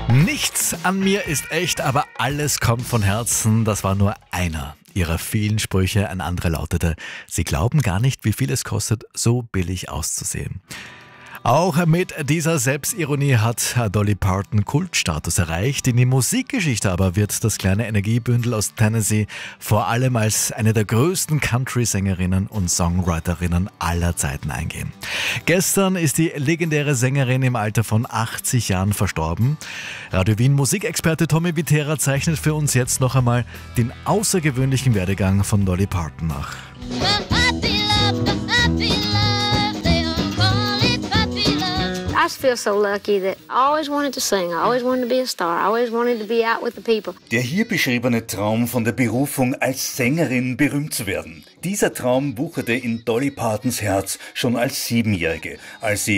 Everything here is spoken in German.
Nichts an mir ist echt, aber alles kommt von Herzen. Das war nur einer ihrer vielen Sprüche. Ein anderer lautete: Sie glauben gar nicht, wie viel es kostet, so billig auszusehen. Auch mit dieser Selbstironie hat Dolly Parton Kultstatus erreicht. In die Musikgeschichte aber wird das kleine Energiebündel aus Tennessee vor allem als eine der größten Country-Sängerinnen und Songwriterinnen aller Zeiten eingehen. Gestern ist die legendäre Sängerin im Alter von 80 Jahren verstorben. Radio Wien Musikexperte Tommy Viterra zeichnet für uns jetzt noch einmal den außergewöhnlichen Werdegang von Dolly Parton nach. I just feel so lucky that I always wanted to sing. I always wanted to be a star. I always wanted to be out with the people. Der hier beschriebene Traum von der Berufung als Sängerin berühmt zu werden. Dieser Traum wucherte in Dolly Partons Herz schon als 7-Jährige, als sie